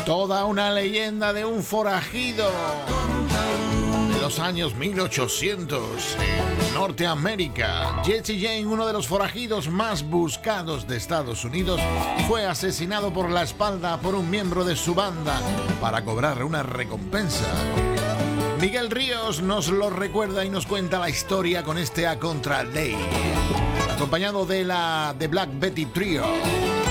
Toda una leyenda de un forajido de los años 1800 en Norteamérica. Jesse James, uno de los forajidos más buscados de Estados Unidos, fue asesinado por la espalda por un miembro de su banda para cobrar una recompensa. Miguel Ríos nos lo recuerda y nos cuenta la historia con este A Contra Ley, acompañado de la The Black Betty Trio.